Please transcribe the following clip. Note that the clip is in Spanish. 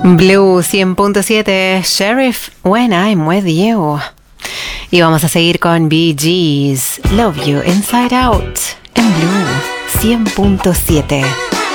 Blue 100.7, Sheriff, When I'm With You. Y vamos a seguir con Bee Gees, Love You Inside Out, en Blue 100.7.